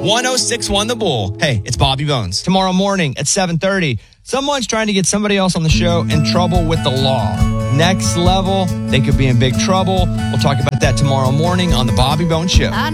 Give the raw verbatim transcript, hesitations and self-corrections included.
one oh six one The Bull. Hey, it's Bobby Bones. Tomorrow morning at seven thirty, someone's trying to get somebody else on the show in trouble with the law. Next level, they could be in big trouble. We'll talk about that tomorrow morning on The Bobby Bones Show.